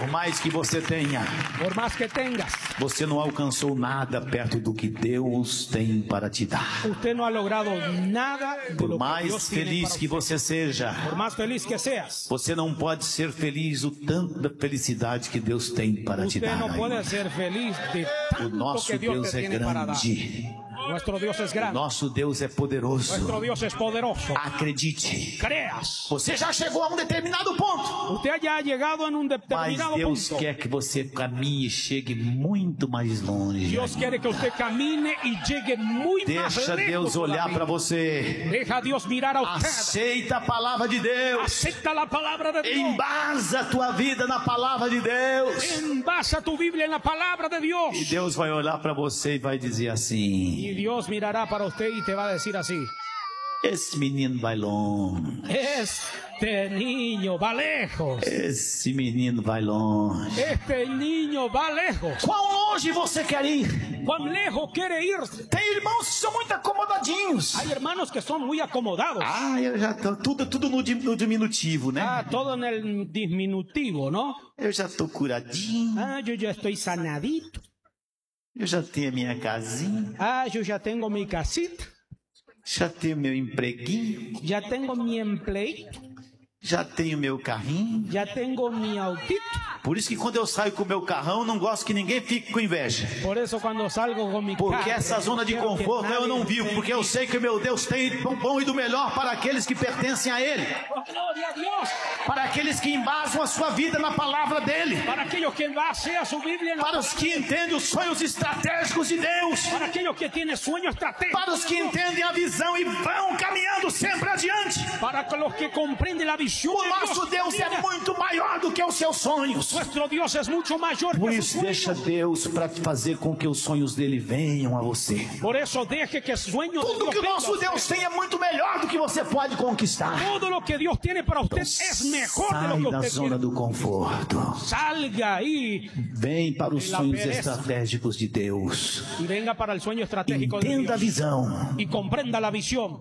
Por mais que você tenha, por más que tengas, você não alcançou nada perto do que Deus tem para te dar. usted no ha logrado nada de Por lo que mais Dios tiene feliz para que usted. você seja, Por más feliz que seas, você não pode ser feliz o tanto da felicidade que Deus tem para te usted dar. no puede ainda. ser feliz de O tanto nosso que Dios Deus te é tiene para dar. grande. Nuestro Dios es grande. Nosso Deus é poderoso. Nuestro Dios es poderoso. Acredite. Creas. Você já chegou a um determinado ponto. Usted ya ha llegado en un Mas determinado Deus punto. quer que você caminhe e chegue muito mais longe. Dios quiere que usted camine y llegue muy más Deixa lejos Deus olhar todavía. para você. Deja a Dios mirar a usted. Aceita a palavra de Deus. Acepta la palabra de Dios. Embasa a tua vida na palavra de Deus. Envasa tu Biblia en la palabra de Dios. E Deus vai olhar para você e vai dizer assim: Y Dios mirará para usted y te va a decir así: esse menino vai longe. este niño va lejos. Esse menino vai longe. Este niño va lejos. Quão longe você quer ir? ¿Cuán lejos quiere ir? Tem irmãos que são muito acomodadinhos. Hay hermanos que son muy acomodados. Ah, eu já tô tudo no diminutivo, né? Ah, todo en el diminutivo, ¿no? Eu já tô curadinho. Ah, yo ya estoy sanadito. Eu já tenho a minha casinha. Ah, yo ya tengo mi casita. Já tenho meu empreguinho. Ya tengo mi empleito. Já tenho meu carrinho. Ya tengo mi autito. Por isso que quando eu saio com o meu carrão, não gosto que ninguém fique com inveja. Por eso cuando salgo con mi Porque carro, essa zona de quiero que conforto eu nadie não vivo. Porque eu sei que o meu Deus tem do bom e do melhor para aqueles que pertencem a Ele. Oh, gloria a Dios. Para aqueles que embasam a sua vida na palavra dEle. Para aquellos que basean su Biblia en la Para os que entendem os sonhos estratégicos de Deus. para aquellos que tienen sueños estratégicos, Para os que entendem a visão e vão caminhando sempre adiante. para los que comprenden la visión O de nosso Deus é muito maior do que os seus sonhos. Nuestro Dios es mucho mayor Por que sus isso, deixa sueños. Deus para fazer com que os sonhos dele venham a você. Por eso deje que el sueño de Tudo Dios que o venga a nosso usted. Deus tem é muito melhor do que você pode conquistar. Todo lo que Dios tiene para usted es mejor de lo Sai que da usted zona tiene. do conforto. Salga ahí Vem para os La sonhos pereza. estratégicos de Deus. y venga para el sueño estratégico de Entenda a Dios visão y comprenda la visión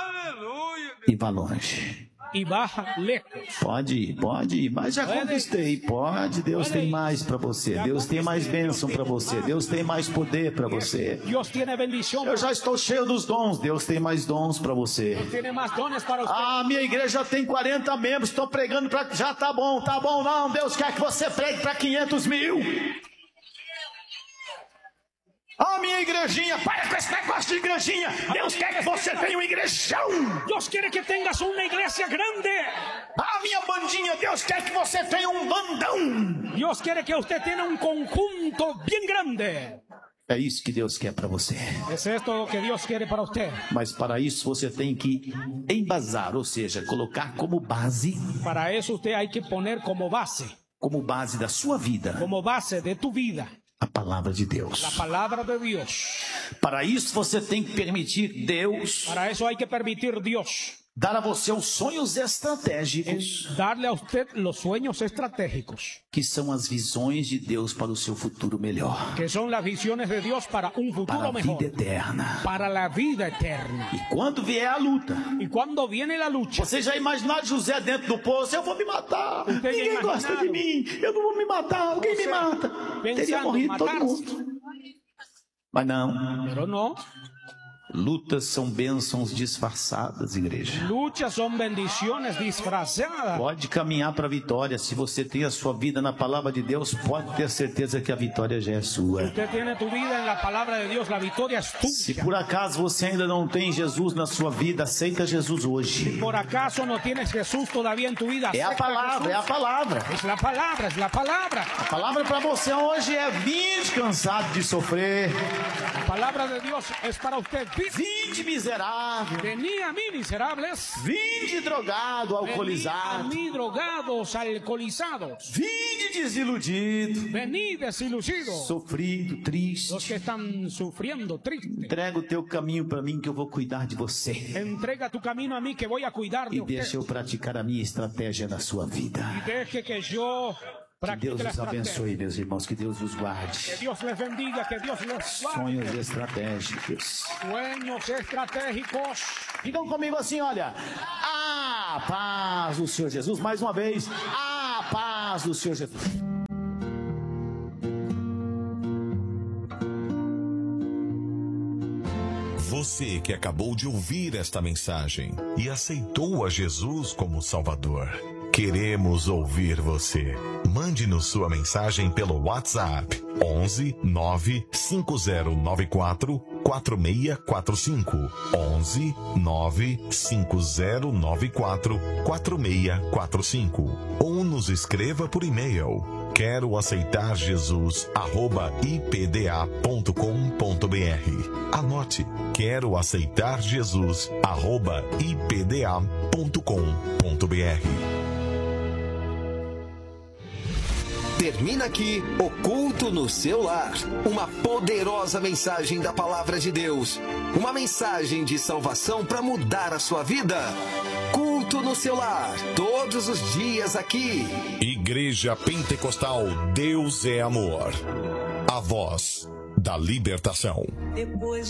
e vá longe. y baja lejos. Pode ir, mas já conquistei. Pode, Deus tem mais para você. Deus tem mais bênção para você. Deus tem mais poder para você. Dios tiene bendición, Eu já estou cheio dos dons. Deus tem mais dons para você. tiene más dones para usted. Ah, minha igreja tem 40 membros, estou pregando para... Já tá bom, não. Deus quer que você pregue para 500 mil. Ah, minha igrejinha, para com esse negócio de igrejinha. Deus quer que você tenha uma igrejão. Dios quiere que tengas una iglesia grande. Ah, minha bandinha, Deus quer que você tenha um bandão. Dios quiere que usted tenga un conjunto bien grande. É isso que Deus quer para você. Es esto lo que Dios quiere para usted. Mas para isso você tem que embasar, ou seja, colocar como base Para eso usted hay que poner como base da sua vida, como base de tu vida, a palavra de la Deus. palabra de Dios. Para isso você tem que permitir Deus Para eso hay que permitir Dios dar a você os sonhos estratégicos, darle a usted los sueños estratégicos, que são as visões de Deus para o seu futuro melhor, que son las visiones de Dios para un para futuro a mejor, vida eterna. para la vida eterna. E quando vier a luta, Y cuando viene la lucha, você já imaginou José dentro do poço? Eu vou me matar, Usted já ninguém gosta de imaginado? mim, eu não vou me matar, alguém me Você mata. Teria pensando morrido todo matar-se. mundo. Mas não. pero no. Lutas são bênçãos disfarçadas, igreja. Luchas son bendiciones disfrazadas. Pode caminhar para a vitória. Se você tem a sua vida na palavra de Deus, pode ter certeza que a vitória já é sua. Usted tiene tu vida en la palabra de Dios, la victoria es Se tuya. por acaso você ainda não tem Jesus na sua vida, aceita Jesus hoje. Por acaso no tienes Jesús todavía en tu vida. É a acepta palavra, é a Jesús. palavra. Es la palabra, es la palabra. A palavra para você hoje é: vinde cansado de sofrer, La palabra de Dios es para usted. vinde miserável, Vení a mí, miserables. vinde drogado, Vení a alcoolizado, mí, drogados, alcoholizados. vinde desiludido, Vení desiludidos. sofrido, Los triste. que están sufriendo, tristes. Entrega o teu caminho para mim que eu vou cuidar de você. Entrega tu camino a mí que voy a cuidar de E deixa usted. eu praticar a minha estratégia na sua vida. Y deje que yo Que practique Deus la os estrategia. abençoe, meus irmãos. Que Deus os Que guarde. Dios les bendiga, que Dios les guarde. Sonhos estratégicos. Sueños estratégicos. Digam comigo assim, olha. A paz do Senhor Jesus. Mais uma vez. A paz do Senhor Jesus. Você que acabou de ouvir esta mensagem e aceitou a Jesus como Salvador, queremos ouvir você. Mande-nos sua mensagem pelo WhatsApp 11 95094 4645. 11 95094 4645. Ou nos escreva por e-mail quero aceitar Jesus @ipda.com.br. Anote, quero aceitar Jesus @ipda.com.br. Termina aqui o Culto no Seu Lar. Uma poderosa mensagem da Palavra de Deus. Uma mensagem de salvação para mudar a sua vida. Culto no Seu Lar. Todos os dias aqui. Igreja Pentecostal Deus é Amor. A voz da libertação.